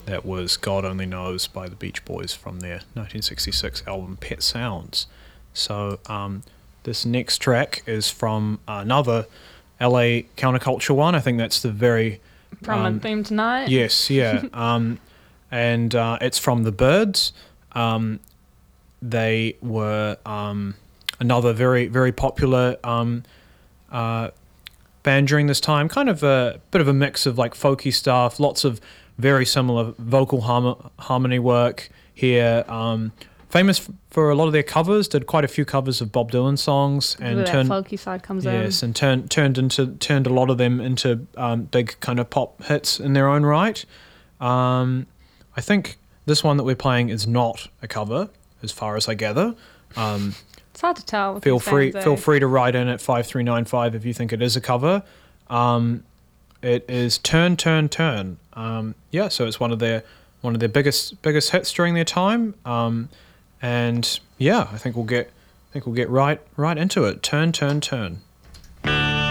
That was God Only Knows by the Beach Boys from their 1966 album Pet Sounds. So this next track is from another LA counterculture one. I think that's the very... From A Theme Tonight? Yes, yeah. And it's from The Byrds. They were another very, very popular band during this time. Kind of a bit of a mix of like folky stuff, lots of very similar vocal harmony work here. Famous for a lot of their covers, did quite a few covers of Bob Dylan songs, and that folky side comes in. Yes, and turned a lot of them into big kind of pop hits in their own right. I think this one that we're playing is not a cover, as far as I gather. It's hard to tell. With Feel free to write in at 5395 if you think it is a cover. It is Turn, Turn, Turn. So it's one of their biggest hits during their time. And yeah, I think we'll get right into it. Turn, Turn, Turn.